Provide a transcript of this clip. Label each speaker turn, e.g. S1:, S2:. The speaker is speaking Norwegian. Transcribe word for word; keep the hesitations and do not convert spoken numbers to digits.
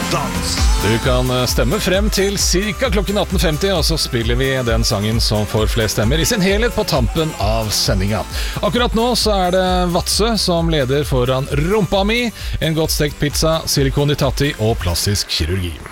S1: dans.
S2: Du kan stemme frem til cirka klokken atten femti, og så spiller vi den sangen som får flest stemmer i sin helhet på tampen av sendinga. Akkurat nå så er det Vadsø som leder foran Rumpa mi, en godt stekt pizza, silikon i tatti og plastisk kirurgi.